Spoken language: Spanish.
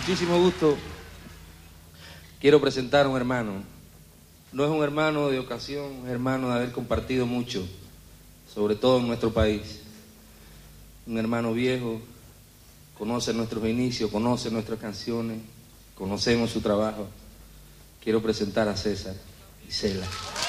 muchísimo gusto. Quiero presentar a un hermano. No es un hermano de ocasión, un hermano de haber compartido mucho, sobre todo en nuestro país. Un hermano viejo, conoce nuestros inicios, conoce nuestras canciones, conocemos su trabajo. Quiero presentar a César Isela.